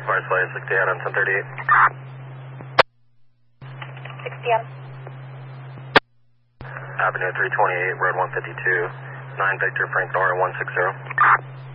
Mars Flight 60 on 1038. 60 on. Avenue 328, Road 152, 9 Victor Frank Nora 160.